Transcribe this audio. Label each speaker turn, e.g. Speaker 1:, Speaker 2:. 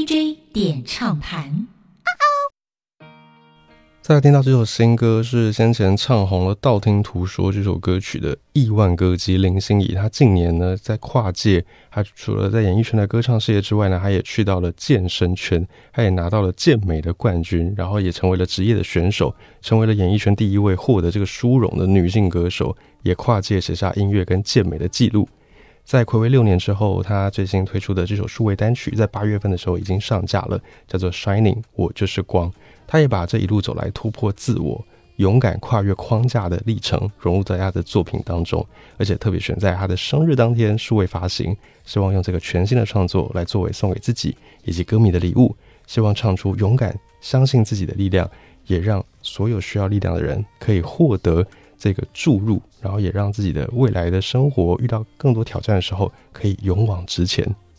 Speaker 1: DJ 点唱盘。
Speaker 2: 再来听到这首新歌是先前唱红了《道听途说》这首歌曲的亿万歌姬林心怡。她近年呢在跨界，她除了在演艺圈的歌唱事业之外呢，她也去到了健身圈，她也拿到了健美的冠军，然后也成为了职业的选手，成为了演艺圈第一位获得这个殊荣的女性歌手，也跨界写下音乐跟健美的记录。在睽违6年之后，她最新推出的这首数位单曲在8月份的时候已经上架了，叫做 Shining 我就是光。他也把这一路走来突破自我、勇敢跨越框架的历程融入在他的作品当中，而且特别选在他的生日当天数位发行，希望用这个全新的创作来作为送给自己以及歌迷的礼物，希望唱出勇敢、相信自己的力量，也让所有需要力量的人可以获得这个注入，然后也让自己的未来的生活遇到更多挑战的时候可以勇往直前。